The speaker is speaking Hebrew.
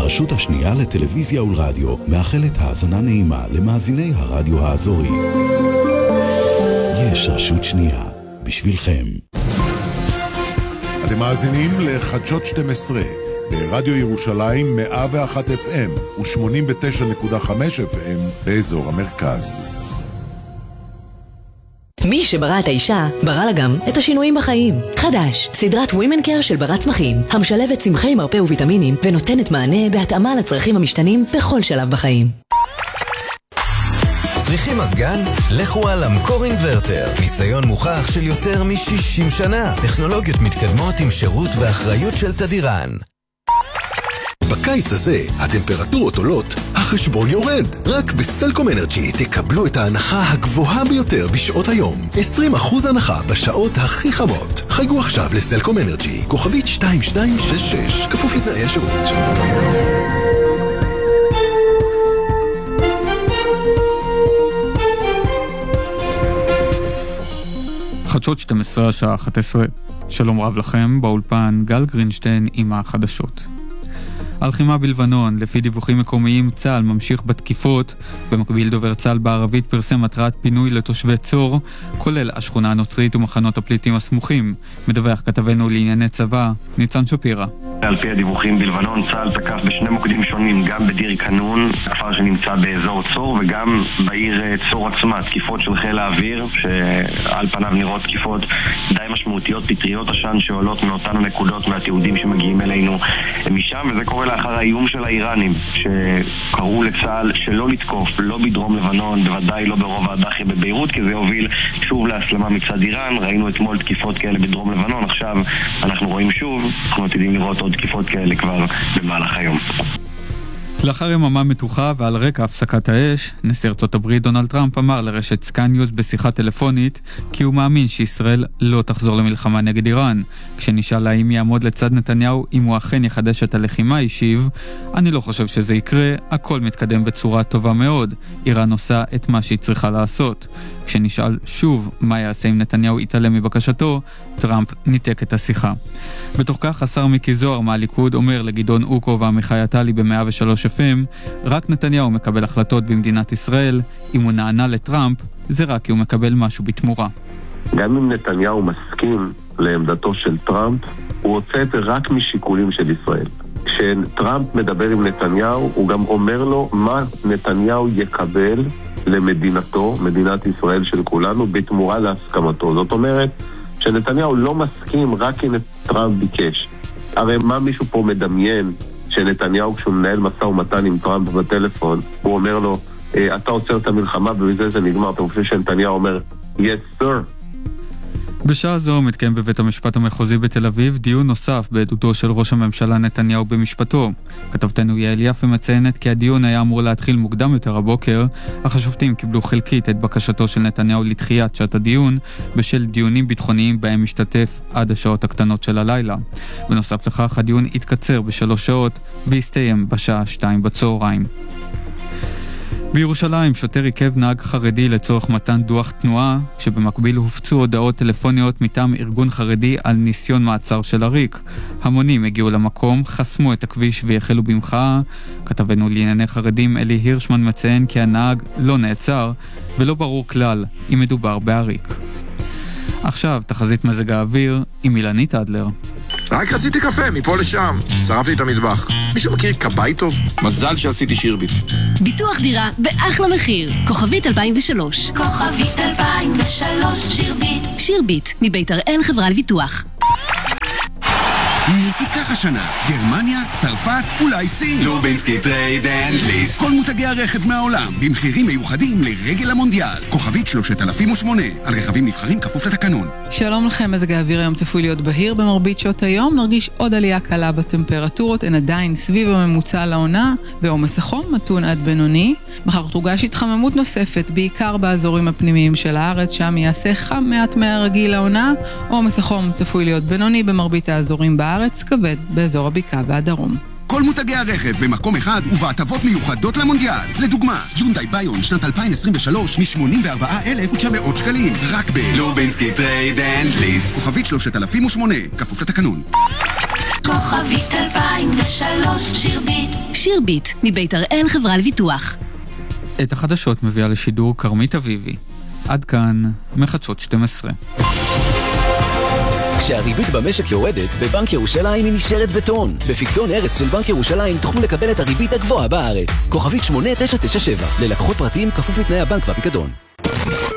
הרשות השנייה לטלוויזיה ולרדיו מאחלת האזנה נעימה למאזיני הרדיו האזורי. יש רשות שנייה בשבילכם. אתם מאזינים לחדשות 12 ברדיו ירושלים 101 FM ו-89.5 FM באזור המרכז. מי שברא את האישה, ברא לה גם את השינויים בחיים. חדש, סדרת Women Care של ברת צמחים, המשלבת צמחי מרפא וויטמינים ונותנת מענה בהתאמה לצרכים המשתנים בכל שלב בחיים. צריכים מזגן? לכו על המקור אינברטר. ניסיון מוכח של יותר מ-60 שנה. טכנולוגיות מתקדמות עם שירות ואחריות של תדירן. בקיץ הזה הטמפרטורות עולות, החשבון יורד. רק בסלקום אנרג'י תקבלו את ההנחה הגבוהה ביותר בשעות היום. 20% הנחה בשעות הכי חמות. חייגו עכשיו לסלקום אנרג'י, כוכבית 2266, כפוף לתנאי השירות. חדשות 12 השעה 11. שלום רב לכם, באולפן גל גרינשטיין עם החדשות. הלחימה בלבנון, לפי דיווחים מקומיים, צה"ל ממשיך בתקיפות. במקביל דובר צה"ל בערבית פרסם מטרת פינוי לתושבי צור, כולל השכונה הנוצרית ומחנות הפליטים הסמוכים. מדווח כתבנו לענייני צבא, ניצן שפירא. על פי הדיווחים בלבנון, צה"ל תקף בשני מוקדים שונים, גם בדיר קנון, כפר שנמצא באזור צור, וגם בעיר צור עצמה, תקיפות של חיל האוויר, שעל פניו נראות תקיפות די משמעותיות, פטריות עשן שעולות מאותן הנקודות מהתיעודים שמגיעים אלינו משם, וזה קורה לאחר האיום של האיראנים, שקראו לצה"ל שלא לתקוף, לא בדרום לבנון, בוודאי לא ברוב הדחי בביירות, כי זה הוביל שוב להסלמה מצד איראן. ראינו אתמול תקיפות כאלה בדרום לבנון, עכשיו אנחנו רואים שוב, אנחנו עתידים לראות עוד תקיפות כאלה כבר במהלך היום. לאחר יממה מתוחה ועל רקע הפסקת האש, נשיא ארצות הברית דונלד טראמפ אמר לרשת סקאי ניוז בשיחה טלפונית כי הוא מאמין שישראל לא תחזור למלחמה נגד איראן. כשנשאל האם יעמוד לצד נתניהו אם הוא אכן יחדש את הלחימה, השיב: אני לא חושב שזה יקרה, הכל מתקדם בצורה טובה מאוד, איראן עושה את מה שהיא צריכה לעשות. כשנשאל שוב מה יעשה אם נתניהו יתעלם מבקשתו, טראמפ ניתק את השיחה. בתוך כך השר מיקי זוהר מהליכוד אומר לגדעון אוקו ועמיחי עטלי ב-103 FM, רק נתניהו מקבל החלטות במדינת ישראל, אם הוא נענה לטראמפ זה רק כי הוא מקבל משהו בתמורה. גם אם נתניהו מסכים לעמדתו של טראמפ, הוא עושה את זה רק משיקולים של ישראל. כשטראמפ מדבר עם נתניהו, הוא גם אומר לו מה נתניהו יקבל למדינתו, מדינת ישראל של כולנו, בתמורה להסכמתו. זאת אומרת, שנתניהו לא מסכים רק אם טראמפ ביקש. הרי מה מישהו פה מדמיין שנתניהו כשהוא מנהל משא ומתן עם טראמפ בטלפון, הוא אומר לו, אתה עוצר את המלחמה ובזה זה נגמר. אתה חושב שנתניהו אומר, yes sir. בשעה זו מתקיים בבית המשפט המחוזי בתל אביב דיון נוסף בעדותו של ראש הממשלה נתניהו במשפטו. כתבתנו יעל יפה מציינת כי הדיון היה אמור להתחיל מוקדם יותר הבוקר, אך השופטים קיבלו חלקית את בקשתו של נתניהו לדחיית שעת הדיון בשל דיונים ביטחוניים בהם משתתף עד השעות הקטנות של הלילה. בנוסף לכך הדיון התקצר ב3 שעות והסתיים בשעה 2 בצהריים. בירושלים שוטר עיכב נהג חרדי לצורך מתן דוח תנועה, כשבמקביל הופצו הודעות טלפוניות מטעם ארגון חרדי על ניסיון מעצר של עריק. המונים הגיעו למקום, חסמו את הכביש והחלו במחאה. כתבנו לענייני חרדים אלי הירשמן מציין כי הנהג לא נעצר ולא ברור כלל אם מדובר בעריק. עכשיו תחזית מזג האוויר עם אילנית אדלר. רק רציתי קפה, מפה לשם. שרפתי את המטבח. מישהו מכיר קבאי טוב? מזל שעשיתי שירביט. ביטוח דירה באחלה מחיר. כוכבית 2003. כוכבית 2003, שירביט. שירביט, מבית הראל חברה לביטוח. מי תיקח השנה? גרמניה, צרפת, אולי סין? לובינסקי טרייד אנד ליסט. כל מותגי הרכב מהעולם, במחירים מיוחדים לרגל המונדיאל. כוכבית 3008, על רכבים נבחרים כפוף לתקנון. שלום לכם, מזג האוויר היום צפוי להיות בהיר במרבית שעות היום. נרגיש עוד עלייה קלה בטמפרטורות, הן עדיין סביב הממוצע לעונה, ועומס החום מתון עד בינוני. מחר תורגש התחממות נוספת, בעיקר באזורים הפנימיים של הארץ, שם יעשה חם מעט מהרגיל לעונה. עומס החום צפוי להיות בינוני במרבית האזורים בארץ, כבד באזור הבקעה והדרום. כל מותגי הרכב במקום אחד ובהטבות מיוחדות למונדיאל. לדוגמה, יונדאי ביון שנת 2023 מ-84,900 שקלים, רק לובינסקי טרייד אנד ליסט. כוכבית 3008, כפוף לתקנון. כוכבית 2003 שירבית. שירבית, מבית הראל חברה לביטוח. את החדשות מביאה לשידור קרמית אביבי. עד כאן מחדשות 12. כשהריבית במשק יורדת, בבנק ירושלים היא נשארת בטון. בפיקדון ארץ של בנק ירושלים תוכלו לקבל את הריבית הגבוהה בארץ. כוכבית 8997, ללקוחות פרטיים כפוף לתנאי הבנק והפיקדון.